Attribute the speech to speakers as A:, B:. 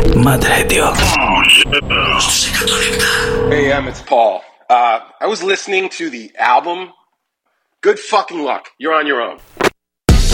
A: Madre de Dios.
B: Hey, it's Paul. I was listening to the album. Good fucking luck. You're on your own.